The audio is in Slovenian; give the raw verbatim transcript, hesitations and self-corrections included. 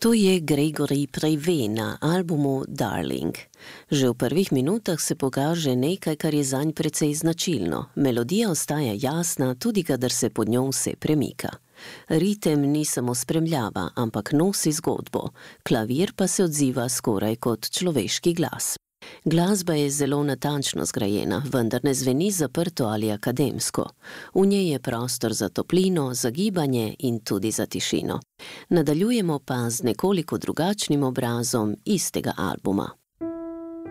To je Gregory Preve na albumu Darling. Že v prvih minutah se pokaže nekaj, kar je zanj precej značilno. Melodija ostaja jasna, tudi kadar se pod njo vse premika. Ritem ni samo spremljava, ampak nosi zgodbo. Klavir pa se odziva skoraj kot človeški glas. Glasba je zelo natančno zgrajena, vendar ne zveni zaprto ali akademsko. V njej je prostor za toplino, za gibanje in tudi za tišino. Nadaljujemo pa z nekoliko drugačnim obrazom istega albuma.